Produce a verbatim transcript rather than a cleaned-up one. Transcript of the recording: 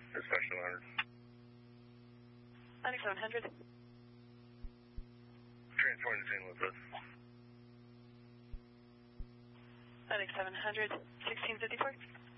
Dispatch seven hundred. ninety-seven hundred. Transporting to Saint Elizabeth. ninety-seven hundred, sixteen fifty-four.